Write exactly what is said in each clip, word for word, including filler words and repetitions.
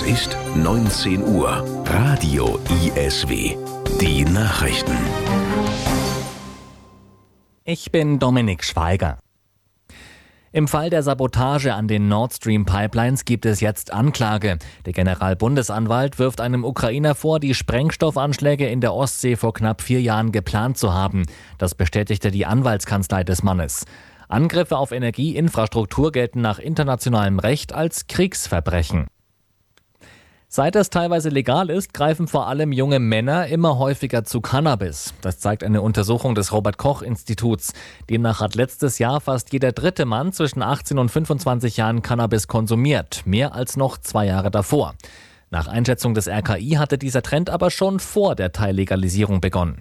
Es ist neunzehn Uhr. Radio I S W. Die Nachrichten. Ich bin Dominik Schweiger. Im Fall der Sabotage an den Nord Stream Pipelines gibt es jetzt Anklage. Der Generalbundesanwalt wirft einem Ukrainer vor, die Sprengstoffanschläge in der Ostsee vor knapp vier Jahren geplant zu haben. Das bestätigte die Anwaltskanzlei des Mannes. Angriffe auf Energieinfrastruktur gelten nach internationalem Recht als Kriegsverbrechen. Seit es teilweise legal ist, greifen vor allem junge Männer immer häufiger zu Cannabis. Das zeigt eine Untersuchung des Robert-Koch-Instituts. Demnach hat letztes Jahr fast jeder dritte Mann zwischen achtzehn und fünfundzwanzig Jahren Cannabis konsumiert, mehr als noch zwei Jahre davor. Nach Einschätzung des R K I hatte dieser Trend aber schon vor der Teillegalisierung begonnen.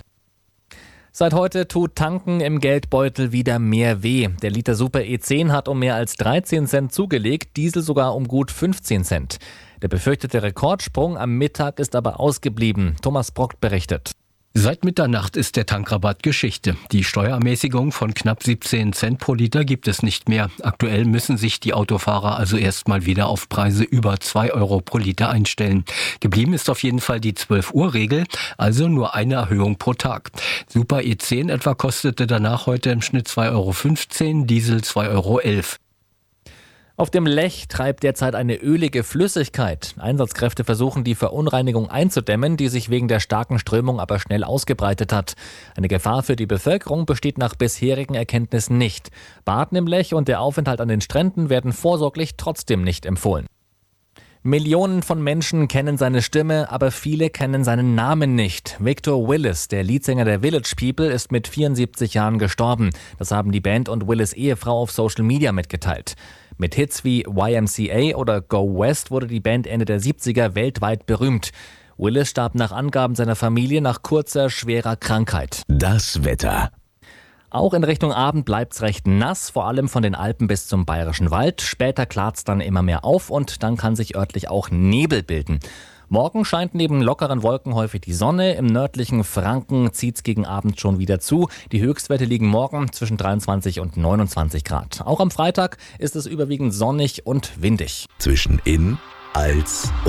Seit heute tut Tanken im Geldbeutel wieder mehr weh. Der Liter Super E zehn hat um mehr als dreizehn Cent zugelegt, Diesel sogar um gut fünfzehn Cent. Der befürchtete Rekordsprung am Mittag ist aber ausgeblieben. Thomas Brock berichtet. Seit Mitternacht ist der Tankrabatt Geschichte. Die Steuerermäßigung von knapp siebzehn Cent pro Liter gibt es nicht mehr. Aktuell müssen sich die Autofahrer also erstmal wieder auf Preise über zwei Euro pro Liter einstellen. Geblieben ist auf jeden Fall die zwölf Uhr Regel, also nur eine Erhöhung pro Tag. Super E zehn etwa kostete danach heute im Schnitt zwei Euro fünfzehn, Diesel zwei Euro elf. Auf dem Lech treibt derzeit eine ölige Flüssigkeit. Einsatzkräfte versuchen, die Verunreinigung einzudämmen, die sich wegen der starken Strömung aber schnell ausgebreitet hat. Eine Gefahr für die Bevölkerung besteht nach bisherigen Erkenntnissen nicht. Baden im Lech und der Aufenthalt an den Stränden werden vorsorglich trotzdem nicht empfohlen. Millionen von Menschen kennen seine Stimme, aber viele kennen seinen Namen nicht. Victor Willis, der Leadsänger der Village People, ist mit vierundsiebzig Jahren gestorben. Das haben die Band und Willis' Ehefrau auf Social Media mitgeteilt. Mit Hits wie Y M C A oder Go West wurde die Band Ende der siebziger weltweit berühmt. Willis starb nach Angaben seiner Familie nach kurzer, schwerer Krankheit. Das Wetter. Auch in Richtung Abend bleibt's recht nass, vor allem von den Alpen bis zum Bayerischen Wald. Später klart's dann immer mehr auf und dann kann sich örtlich auch Nebel bilden. Morgen scheint neben lockeren Wolken häufig die Sonne. Im nördlichen Franken zieht's gegen Abend schon wieder zu. Die Höchstwerte liegen morgen zwischen dreiundzwanzig und neunundzwanzig Grad. Auch am Freitag ist es überwiegend sonnig und windig. Zwischen In, Als und